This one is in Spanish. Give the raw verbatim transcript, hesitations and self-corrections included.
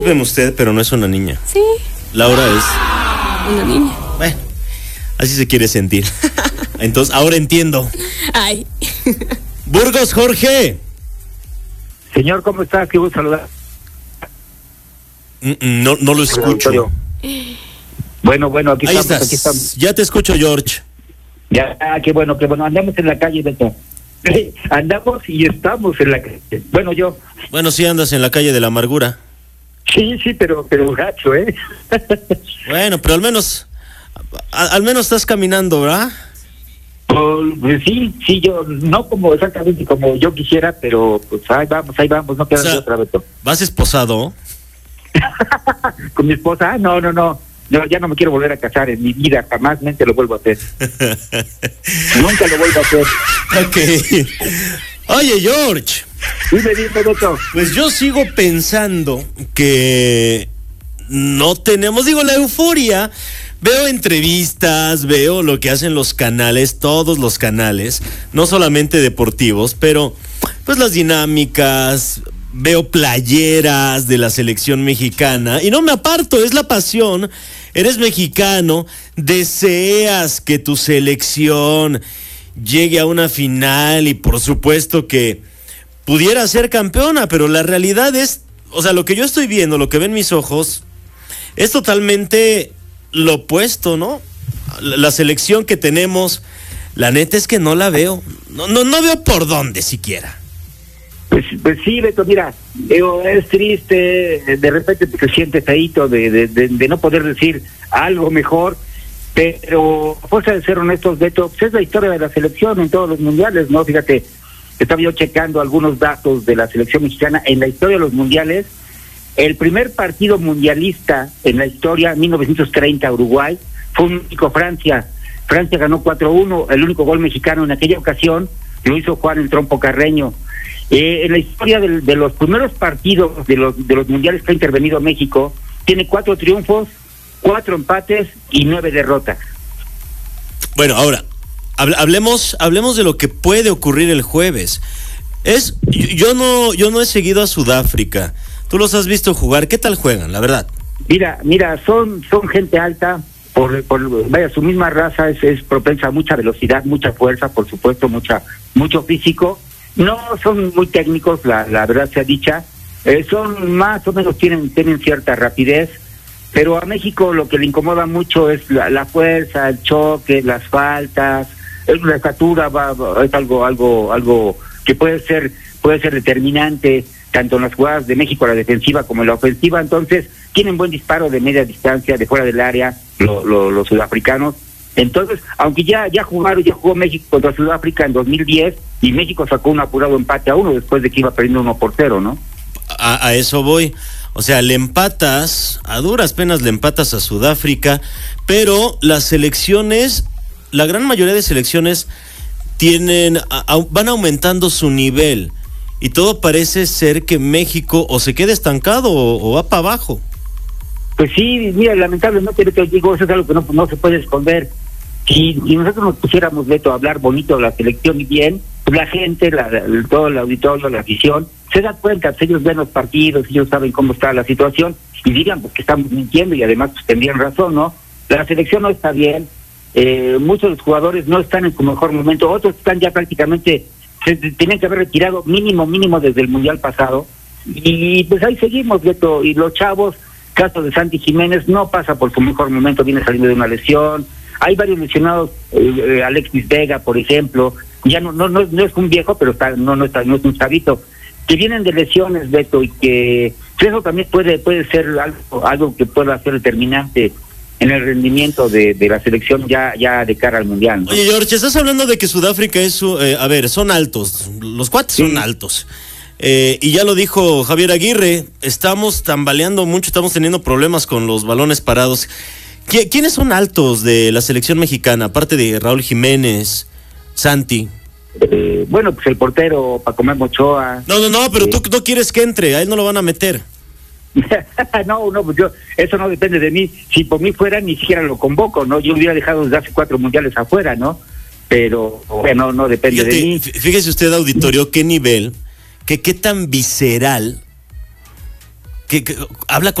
Discúlpeme usted, pero no es una niña. Sí. Laura es... Una niña. Bueno, así se quiere sentir. Entonces, ahora entiendo. Ay. Burgos, Jorge. Señor, ¿cómo estás? Qué gusto saludar. Mm, mm, No, no lo escucho. Bueno, bueno, aquí Ahí estamos, estás. aquí estamos. Ya te escucho, George. Ya, qué bueno, qué bueno. Andamos en la calle, Beto. Andamos y estamos en la calle. Bueno, yo. Bueno, sí andas en la calle de la amargura. Sí, sí, pero, pero gacho, ¿eh? Bueno, pero al menos, a- al menos estás caminando, ¿verdad? Pues sí, sí, yo, no como exactamente como yo quisiera, pero pues ahí vamos, ahí vamos, no queda O sea, de otra, Beto. ¿Vas esposado? Con mi esposa, ah, no, no, no. No, ya no me quiero volver a casar en mi vida, jamás mente lo vuelvo a hacer. Nunca lo vuelvo a hacer. Ok. Oye, George. Dime, dime, Beto. Pues yo sigo pensando que no tenemos, digo, la euforia. Veo entrevistas, veo lo que hacen los canales, todos los canales, no solamente deportivos, pero pues las dinámicas, veo playeras de la selección mexicana y no me aparto, es la pasión. Eres mexicano, deseas que tu selección llegue a una final y por supuesto que pudiera ser campeona, pero la realidad es, o sea, lo que yo estoy viendo, lo que ven mis ojos, es totalmente lo opuesto, ¿no? La, la selección que tenemos, la neta es que no la veo, no, no, no veo por dónde siquiera. Pues, pues sí, Beto, mira, digo, es triste, de repente te sientes feíto de, de, de, de no poder decir algo mejor, pero a fuerza de ser honestos, Beto, pues es la historia de la selección en todos los mundiales, ¿no? Fíjate, estaba yo checando algunos datos de la selección mexicana en la historia de los mundiales. El primer partido mundialista en la historia, mil novecientos treinta, Uruguay, fue un único Francia. Francia ganó cuatro uno, el único gol mexicano en aquella ocasión lo hizo Juan el Trompo Carreño. Eh, en la historia de, de los primeros partidos de los de los mundiales que ha intervenido México, tiene cuatro triunfos, cuatro empates y nueve derrotas. Bueno, ahora, hablemos, hablemos de lo que puede ocurrir el jueves. Es, yo no, yo no he seguido a Sudáfrica. Tú los has visto jugar, ¿qué tal juegan, la verdad? Mira, mira, son son gente alta, por, por vaya, su misma raza es, es propensa a mucha velocidad, mucha fuerza, por supuesto, mucha mucho físico. No son muy técnicos, la, la verdad sea dicha, eh, son más o menos, tienen, tienen cierta rapidez, pero a México lo que le incomoda mucho es la, la fuerza, el choque, las faltas, es la estatura, va, va, es algo, algo, algo que puede ser, puede ser determinante, tanto en las jugadas de México, la defensiva como en la ofensiva. Entonces, tienen buen disparo de media distancia, de fuera del área, lo, lo, los sudafricanos. Entonces, aunque ya ya jugaron, ya jugó México contra Sudáfrica en dos mil diez y México sacó un apurado empate a uno después de que iba perdiendo uno por cero, ¿no? A, a eso voy. O sea, le empatas, a duras penas le empatas a Sudáfrica, pero las selecciones, la gran mayoría de selecciones tienen, a, a, van aumentando su nivel y todo parece ser que México o se queda estancado o, o va para abajo. Pues sí, mira, lamentablemente, Beto, digo, eso es algo que no, no se puede esconder. Si, si nosotros nos pusiéramos, Beto, a hablar bonito de la selección y bien, pues la gente, la, la, todo el auditorio, la afición, se da cuenta, pues ellos ven los partidos, ellos saben cómo está la situación, y digan pues que estamos mintiendo, y además pues tendrían razón, ¿no? La selección no está bien, eh, muchos de los jugadores no están en su mejor momento, otros están ya prácticamente, se tienen que haber retirado mínimo, mínimo desde el Mundial pasado, y pues ahí seguimos, Beto, y los chavos, caso de Santi Jiménez, no pasa por su mejor momento, viene saliendo de una lesión. Hay varios lesionados, eh, Alexis Vega, por ejemplo, ya no no no, no es un viejo, pero está no no está no es un chavito, que vienen de lesiones, Beto, y que eso también puede puede ser algo algo que pueda ser determinante en el rendimiento de, de la selección ya ya de cara al mundial, ¿no? Oye, George, estás hablando de que Sudáfrica es, eh, a ver, son altos, los cuates son sí. altos. Eh, y ya lo dijo Javier Aguirre, estamos tambaleando mucho, estamos teniendo problemas con los balones parados. ¿Quiénes son altos de la selección mexicana, aparte de Raúl Jiménez, Santi? Eh, bueno, pues el portero Paco Memo Ochoa. No, no, no, pero eh. tú no quieres que entre, a él no lo van a meter. no, no, pues yo, eso no depende de mí. Si por mí fuera, ni siquiera lo convoco, ¿no? Yo hubiera dejado desde hace cuatro mundiales afuera, ¿no? Pero, bueno, no depende Fíjate, de mí. Fíjese usted, auditorio, qué nivel, que qué tan visceral que, que habla con